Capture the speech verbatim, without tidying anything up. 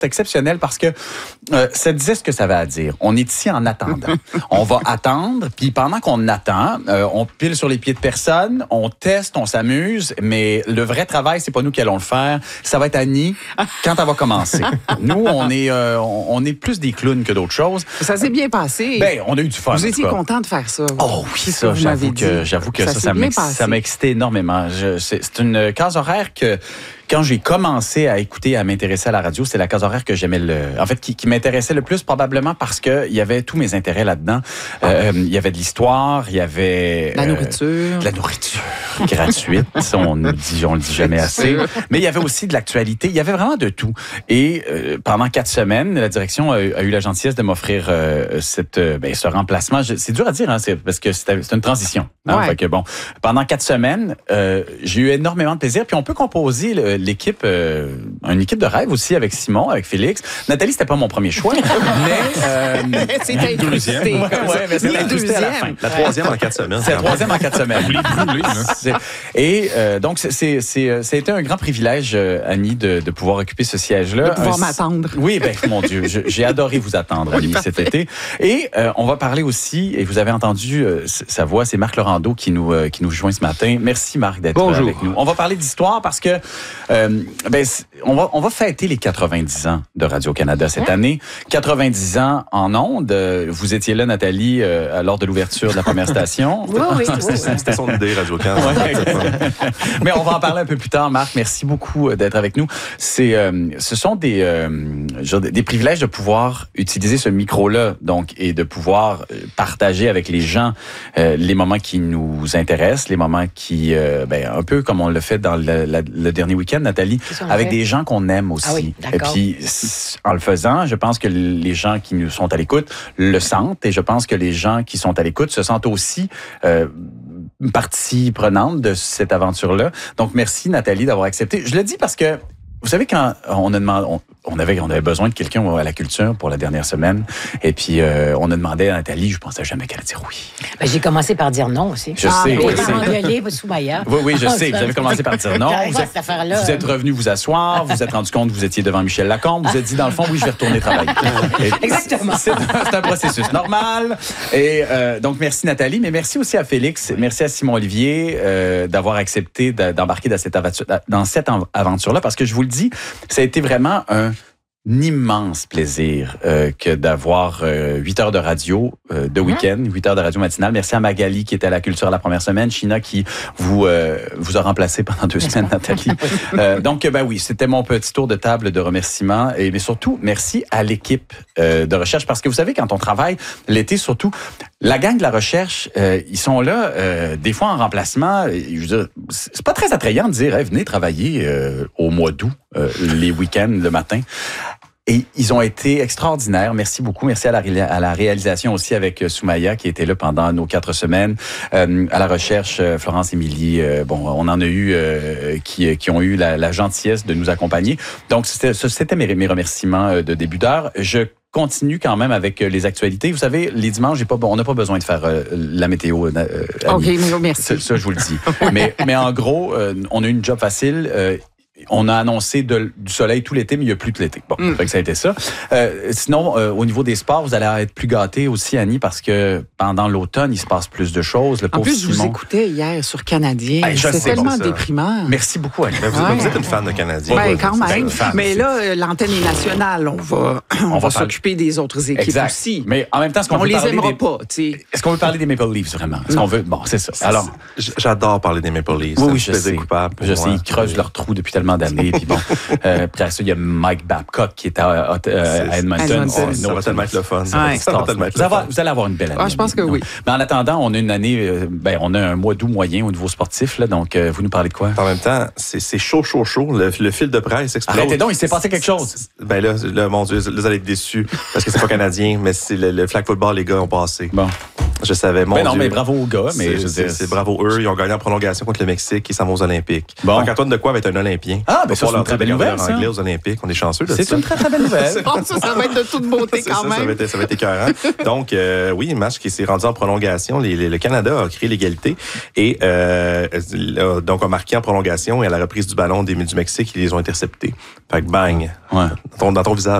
exceptionnel parce que euh, ça disait ce que ça avait à dire. On est ici en attendant. On va attendre, puis pendant qu'on attend, euh, on pile sur les pieds de personne, on teste, on s'amuse, mais le vrai travail, c'est pas nous qui allons le faire. Ça va être Annie quand elle va commencer. Nous, on est, euh, on est plus des clowns que d'autres choses. Ça s'est bien passé. Ben, on a eu du fun. Vous étiez content de faire ça. Oh oui, ça, j'avoue que, j'avoue que ça, ça, ça, ça m'a excité énormément. Je, c'est, c'est une case horaire que, quand j'ai commencé à écouter, à m'intéresser à la radio, c'est la case horaire que j'aimais le, en fait, qui, qui m'intéressait le plus, probablement parce que il y avait tous mes intérêts là-dedans. Euh, il y avait de l'histoire, il y avait la nourriture, euh, de la nourriture gratuite. Ça, on nous dit, on le dit jamais assez. Mais il y avait aussi de l'actualité. Il y avait vraiment de tout. Et euh, pendant quatre semaines, la direction a, a eu la gentillesse de m'offrir euh, cette, euh, ben, ce remplacement. Je, c'est dur à dire, hein, c'est, parce que c'est, c'est une transition. Hein, ouais. Fait que bon, pendant quatre semaines, euh, j'ai eu énormément de plaisir. Puis on peut composer le, l'équipe, euh, une équipe de rêve aussi avec Simon, avec Félix. Nathalie, c'était pas mon premier choix, mais euh, c'est incrusté. Ouais, ouais, mais c'est incrusté à la fin. La troisième en quatre semaines. C'est la troisième en quatre semaines. Et euh, donc c'est c'est c'est ça a été un grand privilège, Annie, de, de pouvoir occuper ce siège-là. De pouvoir un, m'attendre. Oui, ben mon Dieu, je, j'ai adoré vous attendre, Annie, cet été. Et euh, on va parler aussi, et vous avez entendu euh, sa voix, c'est Marc Laurando qui nous euh, qui nous joint ce matin. Merci Marc d'être Bonjour. avec nous. On va parler d'histoire parce que euh, ben on va on va fêter les quatre-vingt-dix ans de Radio-Canada cette hein? année. quatre-vingt-dix ans en ondes. Vous étiez là, Nathalie, euh, lors de l'ouverture de la première station. Oui, oui, oui. C'était, c'était son idée, Radio-Canada. Ouais. Mais on va en parler un peu plus tard, Marc. Merci beaucoup d'être avec nous. C'est, euh, ce sont des, euh, genre des privilèges de pouvoir utiliser ce micro-là, donc, et de pouvoir partager avec les gens euh, les moments qui nous intéressent, les moments qui, euh, ben, un peu comme on l'a fait dans le, la, le dernier week-end, Nathalie, avec fait. des gens qu'on aime aussi. Ah oui, et puis, en le faisant, je pense que les gens qui nous sont à l'écoute le sentent, et je pense que les gens qui sont à l'écoute se sentent aussi euh, partie prenante de cette aventure-là. Donc, merci Nathalie d'avoir accepté. Je le dis parce que, vous savez, quand on a demandé, on, on avait, on avait besoin de quelqu'un à la culture pour la dernière semaine, et puis euh, on a demandé à Nathalie, je pensais jamais qu'elle allait dire oui. Ben, j'ai commencé par dire non aussi. Je ah, sais. Oui, je sais. engueulé, Soumaya. Oui, oui, je sais. Vous avez commencé par dire non. Vous êtes, cette affaire-là, vous êtes revenu vous asseoir, vous vous êtes rendu compte que vous étiez devant Michel Lacombe, vous vous êtes dit, dans le fond, oui, je vais retourner travailler. Et exactement. C'est un, c'est un processus normal. Et euh, donc, merci Nathalie, mais merci aussi à Félix, merci à Simon Olivier euh, d'avoir accepté d'embarquer dans cette aventure, dans cette aventure-là, parce que je vous le dis, ça a été vraiment un immense plaisir euh, que d'avoir euh, huit heures de radio euh, de week-end, huit heures de radio matinale. Merci à Magali qui était à la culture la première semaine, China qui vous euh, vous a remplacé pendant deux semaines, Nathalie. euh, donc ben oui, c'était mon petit tour de table de remerciements, et mais surtout merci à l'équipe euh, de recherche, parce que vous savez, quand on travaille l'été, surtout la gang de la recherche, euh, ils sont là euh, des fois en remplacement. Je veux dire, c'est pas très attrayant de dire hey, venez travailler euh, au mois d'août euh, les week-ends le matin. Et ils ont été extraordinaires. Merci beaucoup. Merci à la, ré- à la réalisation aussi avec Soumaya qui était là pendant nos quatre semaines. Euh, à la recherche, euh, Florence Émilie. Euh, bon, on en a eu euh, qui, qui ont eu la, la gentillesse de nous accompagner. Donc, c'était, c'était mes, mes remerciements de début d'heure. Je continue quand même avec les actualités. Vous savez, les dimanches, j'ai pas, on n'a pas besoin de faire euh, la météo. Euh, OK, mais merci. Ça, ça, je vous le dis. mais, mais en gros, euh, on a eu une job facile. Euh, On a annoncé de, du soleil tout l'été, mais il n'y a plus de l'été. Bon, mm. fait que ça a été ça. Euh, sinon, euh, au niveau des sports, vous allez être plus gâtés aussi, Annie, parce que pendant l'automne, il se passe plus de choses. Le en plus, Simon... je vous écoutais hier sur Canadien. Hey, c'est tellement bon, déprimant. Merci beaucoup, Annie. Mais vous, ouais. vous êtes une fan de Canadien. Ben, quand même. Mais aussi. Là, l'antenne est nationale. On va, on on va, va s'occuper des autres équipes exact. aussi. Mais en même temps, est-ce qu'on on veut les parler aimera des... pas, tu sais. Est-ce qu'on veut parler des Maple Leafs, vraiment? Est-ce qu'on veut... Bon, c'est ça. Alors... J'adore parler des Maple Leafs. Oui, oui, je sais. Coupable je sais, ils creusent leur trou depuis tellement d'années. Puis bon, euh, après ça, il y a Mike Babcock qui est à, à, à Edmonton. Edmonton. Oh, ça va tellement être le fun. Ça ouais. ça va tellement être vous, avoir, vous allez avoir une belle année. Ah, je pense que oui. Mais en attendant, on a une année, euh, ben, on a un mois d'août moyen au niveau sportif. Là, donc, euh, vous nous parlez de quoi? En même temps, c'est, c'est chaud, chaud, chaud. Le, le fil de presse explose. Arrêtez donc, il s'est passé quelque chose. Ben là, là mon Dieu, là, vous allez être déçus parce que c'est pas canadien, mais c'est le, le flag football, les gars ont passé. Bon. Je savais, mon Ben non, Dieu. mais bravo aux gars. Mais C'est- je veux c'est dire, c'est bravo eux. Ils ont gagné en prolongation contre le Mexique. Ils s'en vont aux Olympiques. Bon. Donc, Antoine Decoy va être un Olympien. Ah, ben Va ça, pouvoir c'est une leur très dire belle de nouvelle, garder leur ça. anglais aux Olympiques. On est chanceux de C'est ça. une très, très belle nouvelle. Bon, ça, ça va être de toute beauté C'est quand ça, même. Ça va être, ça va être écœurant. Donc, euh, oui, un match qui s'est rendu en prolongation. Les, les- le Canada a créé l'égalité et euh, euh, donc a marqué en prolongation et à la reprise du ballon des du Mexique, ils les ont interceptés. Fait que bang, Ouais. dans ton, dans ton visage.